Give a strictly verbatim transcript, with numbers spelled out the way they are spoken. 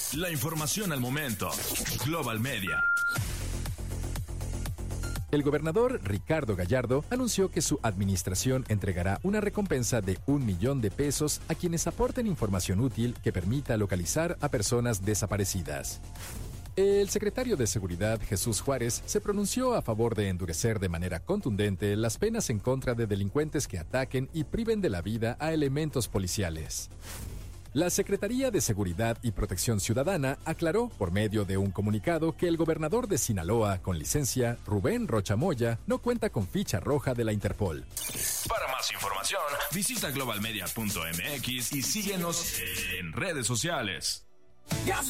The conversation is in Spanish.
La información al momento. Global Media. El gobernador Ricardo Gallardo anunció que su administración entregará una recompensa de un millón de pesos a quienes aporten información útil que permita localizar a personas desaparecidas. El secretario de Seguridad, Jesús Juárez, se pronunció a favor de endurecer de manera contundente las penas en contra de delincuentes que ataquen y priven de la vida a elementos policiales. La Secretaría de Seguridad y Protección Ciudadana aclaró por medio de un comunicado que el gobernador de Sinaloa con licencia, Rubén Rocha Moya, no cuenta con ficha roja de la Interpol. Para más información, visita global media punto m x y síguenos en redes sociales.